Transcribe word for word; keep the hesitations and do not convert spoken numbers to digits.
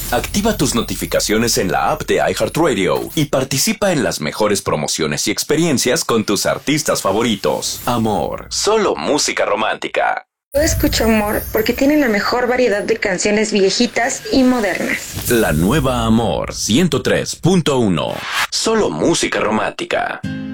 Activa tus notificaciones en la app de iHeartRadio y participa en las mejores promociones y experiencias con tus artistas favoritos. Amor, solo música romántica. Yo escucho Amor porque tiene la mejor variedad de canciones viejitas y modernas. La nueva Amor ciento tres punto uno. Solo música romántica.